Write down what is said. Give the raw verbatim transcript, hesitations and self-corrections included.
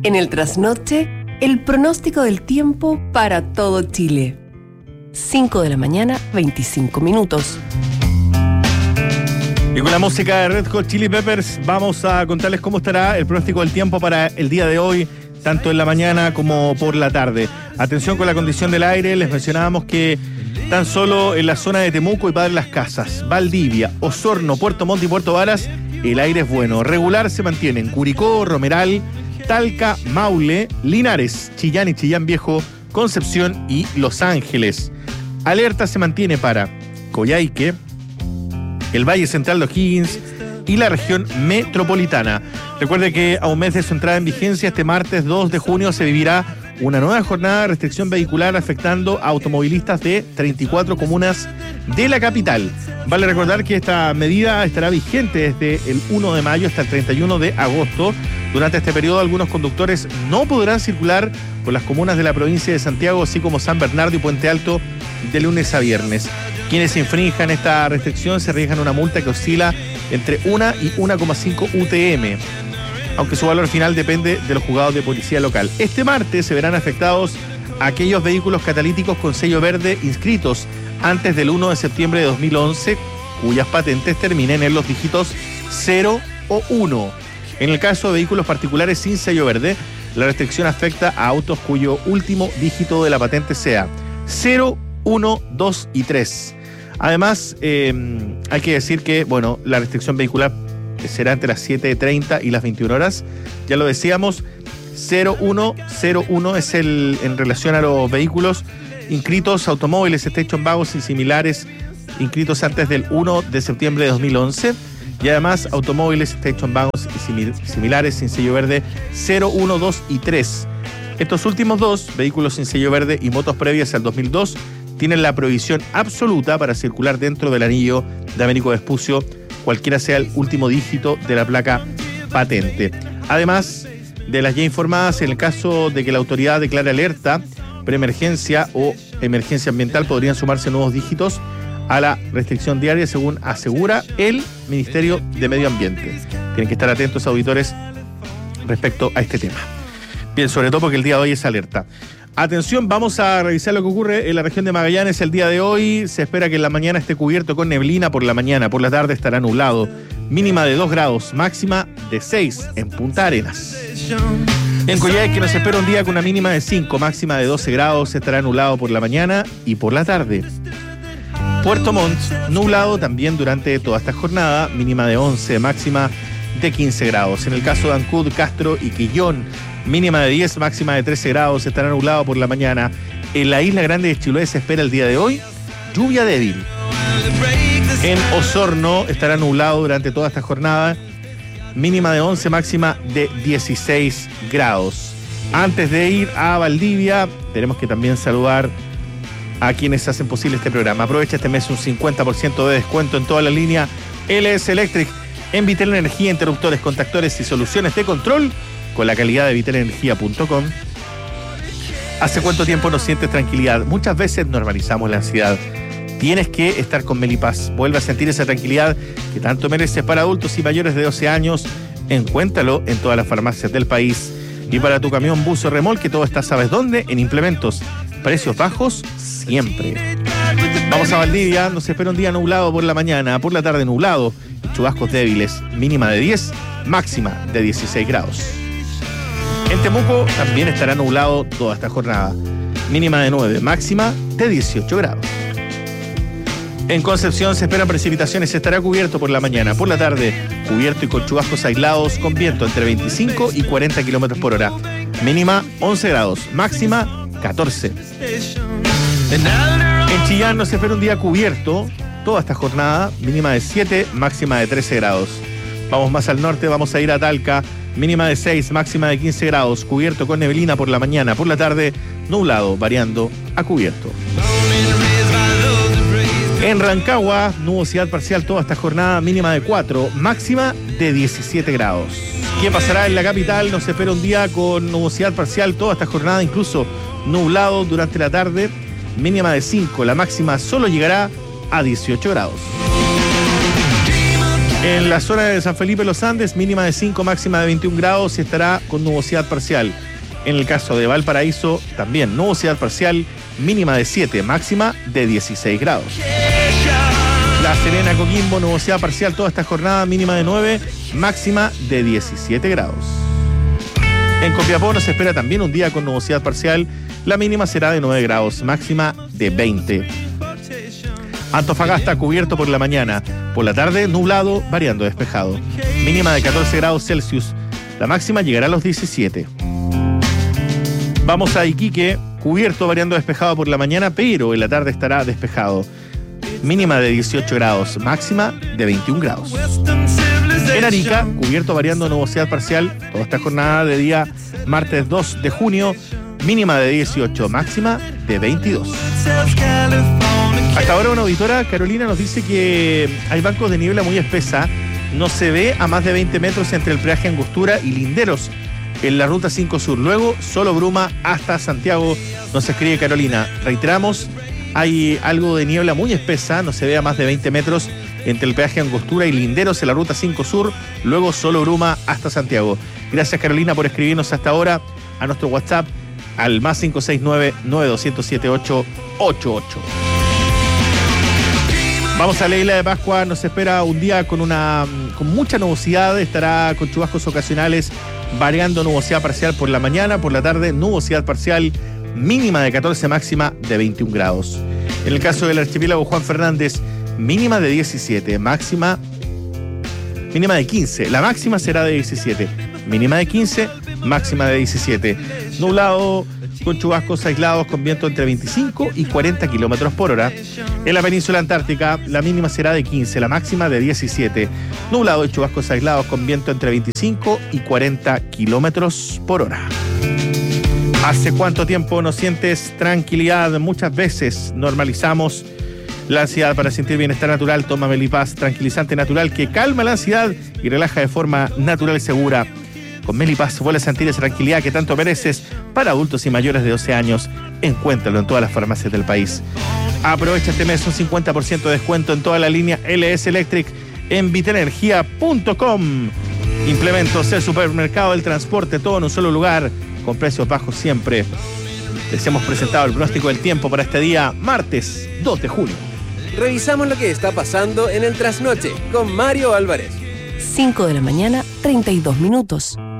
En el trasnoche, el pronóstico del tiempo para todo Chile. cinco de la mañana, veinticinco minutos. Y con la música de Red Hot Chili Peppers vamos a contarles cómo estará el pronóstico del tiempo para el día de hoy, tanto en la mañana como por la tarde. Atención con la condición del aire, les mencionábamos que tan solo en la zona de Temuco y Padre Las Casas, Valdivia, Osorno, Puerto Montt y Puerto Varas, el aire es bueno. Regular se mantiene en Curicó, Romeral, Talca, Maule, Linares, Chillán y Chillán Viejo, Concepción y Los Ángeles. Alerta se mantiene para Coyhaique, el Valle Central de O'Higgins y la región metropolitana. Recuerde que a un mes de su entrada en vigencia, este martes dos de junio se vivirá una nueva jornada de restricción vehicular afectando a automovilistas de treinta y cuatro comunas de la capital. Vale recordar que esta medida estará vigente desde el uno de mayo hasta el treinta y uno de agosto. Durante este periodo, algunos conductores no podrán circular por las comunas de la provincia de Santiago, así como San Bernardo y Puente Alto, de lunes a viernes. Quienes infrinjan esta restricción se arriesgan una multa que oscila entre una y uno coma cinco U T M, aunque su valor final depende de los juzgados de policía local. Este martes se verán afectados aquellos vehículos catalíticos con sello verde inscritos antes del uno de septiembre de dos mil once, cuyas patentes terminen en los dígitos cero o uno. En el caso de vehículos particulares sin sello verde, la restricción afecta a autos cuyo último dígito de la patente sea cero, uno, dos y tres. Además, eh, hay que decir que, bueno, la restricción vehicular será entre las siete treinta y las veintiuna horas. Ya lo decíamos, cero uno cero uno es el en relación a los vehículos inscritos, automóviles, station wagons y similares, inscritos antes del uno de septiembre de dos mil once. Y además, automóviles, station wagons y simil- similares sin sello verde cero, uno, dos y tres. Estos últimos dos, vehículos sin sello verde y motos previas al dos mil dos, tienen la prohibición absoluta para circular dentro del anillo de Américo Vespucio, cualquiera sea el último dígito de la placa patente. Además de las ya informadas, en el caso de que la autoridad declare alerta, preemergencia o emergencia ambiental, podrían sumarse nuevos dígitos a la restricción diaria, según asegura el Ministerio de Medio Ambiente. Tienen que estar atentos, auditores, respecto a este tema. Bien, sobre todo porque el día de hoy es alerta. Atención, vamos a revisar lo que ocurre en la región de Magallanes el día de hoy. Se espera que en la mañana esté cubierto con neblina por la mañana, por la tarde estará nublado. Mínima de dos grados, máxima de seis en Punta Arenas. En Coyhaique nos espera un día con una mínima de cinco, máxima de doce grados, estará nublado por la mañana y por la tarde. Puerto Montt, nublado también durante toda esta jornada, mínima de once, máxima de quince grados. En el caso de Ancud, Castro y Quillón, mínima de diez, máxima de trece grados, estará nublado por la mañana. En la isla grande de Chiloé se espera el día de hoy lluvia débil. En Osorno estará nublado durante toda esta jornada, mínima de once, máxima de dieciséis grados. Antes de ir a Valdivia, tenemos que también saludar a quienes hacen posible este programa. Aprovecha este mes un cincuenta por ciento de descuento en toda la línea L S Electric en Vitel Energía, interruptores, contactores y soluciones de control con la calidad de vitel energía punto com. ¿Hace cuánto tiempo no sientes tranquilidad? Muchas veces normalizamos la ansiedad. Tienes que estar con Melipaz. Vuelve a sentir esa tranquilidad que tanto mereces. Para adultos y mayores de doce años, encuéntralo en todas las farmacias del país. Y para tu camión, bus o remolque, todo está, ¿sabes dónde? En Implementos. Precios bajos siempre. Vamos a Valdivia, nos espera un día nublado por la mañana, por la tarde nublado, y chubascos débiles, mínima de diez, máxima de dieciséis grados. En Temuco también estará nublado toda esta jornada, mínima de nueve, máxima de dieciocho grados. En Concepción se esperan precipitaciones, estará cubierto por la mañana, por la tarde cubierto y con chubascos aislados, con viento entre veinticinco y cuarenta kilómetros por hora, mínima once grados, máxima catorce. En Chillán nos espera un día cubierto toda esta jornada, mínima de siete, máxima de trece grados. Vamos más al norte, vamos a ir a Talca, mínima de seis, máxima de quince grados, cubierto con neblina por la mañana, por la tarde nublado, variando a cubierto. En Rancagua, nubosidad parcial toda esta jornada, mínima de cuatro, máxima de diecisiete grados. ¿Qué pasará en la capital? Nos espera un día con nubosidad parcial toda esta jornada, incluso nublado durante la tarde, mínima de cinco, la máxima solo llegará a dieciocho grados. En la zona de San Felipe Los Andes, mínima de cinco, máxima de veintiún grados y estará con nubosidad parcial. En el caso de Valparaíso, también nubosidad parcial, mínima de siete, máxima de dieciséis grados. La Serena, Coquimbo, nubosidad parcial toda esta jornada, mínima de nueve, máxima de diecisiete grados. En Copiapó nos espera también un día con nubosidad parcial, la mínima será de nueve grados, máxima de veinte. Antofagasta cubierto por la mañana, por la tarde nublado, variando despejado. Mínima de catorce grados Celsius, la máxima llegará a los diecisiete. Vamos a Iquique, cubierto, variando despejado por la mañana, pero en la tarde estará despejado. Mínima de dieciocho grados, máxima de veintiún grados. En Arica, cubierto, variando nubosidad parcial, toda esta jornada de día martes dos de junio, mínima de dieciocho, máxima de veintidós. Hasta ahora una auditora, Carolina, nos dice que hay bancos de niebla muy espesa, no se ve a más de veinte metros entre el peaje Angostura y Linderos en la ruta cinco Sur, luego solo bruma hasta Santiago, nos escribe Carolina. Reiteramos, hay algo de niebla muy espesa, no se ve a más de veinte metros entre el peaje Angostura y Linderos en la ruta cinco Sur, luego solo bruma hasta Santiago. Gracias, Carolina, por escribirnos hasta ahora a nuestro WhatsApp al más cinco seis nueve, nueve dos cero siete, ocho ocho ocho. Vamos a la isla de Pascua, nos espera un día con una con mucha nubosidad, estará con chubascos ocasionales, variando nubosidad parcial por la mañana, por la tarde nubosidad parcial, mínima de catorce, máxima de veintiún grados. En el caso del archipiélago Juan Fernández, mínima de diecisiete, máxima mínima de quince, la máxima será de diecisiete, mínima de quince, máxima de diecisiete. Nublado con chubascos aislados con viento entre veinticinco y cuarenta kilómetros por hora. En la península antártica, la mínima será de quince, la máxima de diecisiete. Nublado y chubascos aislados con viento entre veinticinco y cuarenta kilómetros por hora. ¿Hace cuánto tiempo no sientes tranquilidad? Muchas veces normalizamos la ansiedad. Para sentir bienestar natural, toma Melipaz, tranquilizante natural que calma la ansiedad y relaja de forma natural y segura. Con Melipaz vuelve a sentir esa tranquilidad que tanto mereces. Para adultos y mayores de doce años, encuéntralo en todas las farmacias del país. Aprovecha este mes un cincuenta por ciento de descuento en toda la línea L S Electric en vitenergia punto com. Implementos, el supermercado, el transporte, todo en un solo lugar, con precios bajos siempre. Les hemos presentado el pronóstico del tiempo para este día, martes dos de junio. Revisamos lo que está pasando en el trasnoche con Mario Álvarez. cinco de la mañana, treinta y dos minutos.